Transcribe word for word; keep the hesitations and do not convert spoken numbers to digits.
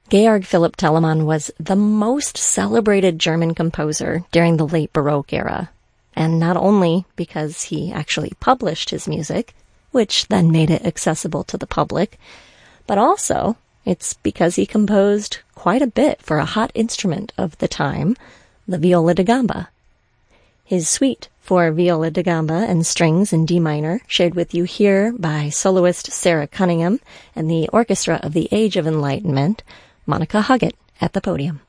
Georg Philipp Telemann was the most celebrated German composer during the late Baroque era, and not only because he actually published his music, which then made it accessible to the public, but also it's because he composed quite a bit for a hot instrument of the time, the viola da gamba. His suite for viola da gamba and strings in D minor, shared with you here by soloist Sarah Cunningham and the Orchestra of the Age of Enlightenment, Monica Huggett at the podium.